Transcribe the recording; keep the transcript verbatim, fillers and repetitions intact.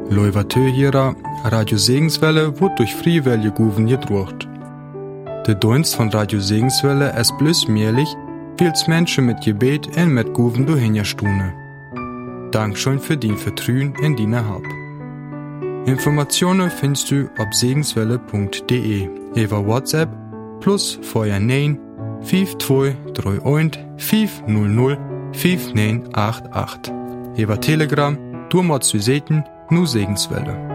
Leuvatö hierer Radio Segenswelle wird durch Friewelle Guven gedruckt. Der Dienst von Radio Segenswelle ist bloß möglich, weil's Menschen mit Gebet und mit Guven durchhingerstune. Dankeschön für dein Vertrauen in deine Hab. Informationen findest du auf segenswelle punkt de über WhatsApp plus vorher neun fünf zwei drei eins fünf null null fünf neun acht acht. Über Telegram, du machst du Seten, nu Segenswelle.